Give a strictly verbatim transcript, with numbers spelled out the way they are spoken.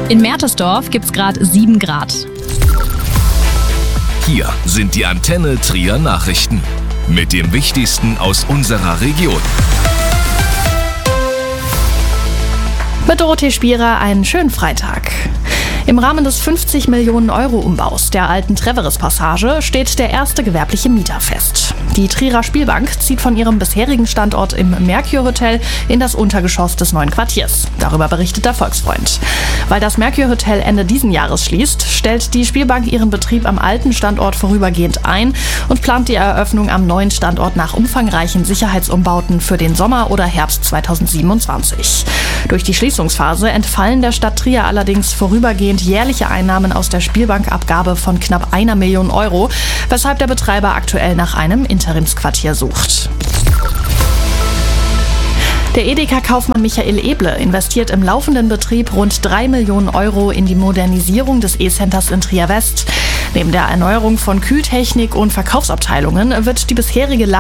In Mertersdorf gibt's gerade sieben Grad. Hier sind die Antenne Trier Nachrichten mit dem Wichtigsten aus unserer Region. Mit Dorothee Spierer einen schönen Freitag. Im Rahmen des fünfzig Millionen Euro Umbaus der alten Treveris-Passage steht der erste gewerbliche Mieter fest. Die Trierer Spielbank zieht von ihrem bisherigen Standort im Merkur Hotel in das Untergeschoss des neuen Quartiers. Darüber berichtet der Volksfreund. Weil das Merkur Hotel Ende diesen Jahres schließt, stellt die Spielbank ihren Betrieb am alten Standort vorübergehend ein und plant die Eröffnung am neuen Standort nach umfangreichen Sicherheitsumbauten für den Sommer oder Herbst zweitausendsiebenundzwanzig. Durch die Schließungsphase entfallen der Stadt Trier allerdings vorübergehend jährliche Einnahmen aus der Spielbankabgabe von knapp einer Million Euro, weshalb der Betreiber aktuell nach einem Interimsquartier sucht. Der Edeka-Kaufmann Michael Eble investiert im laufenden Betrieb rund drei Millionen Euro in die Modernisierung des E-Centers in Trier West. Neben der Erneuerung von Kühltechnik und Verkaufsabteilungen wird die bisherige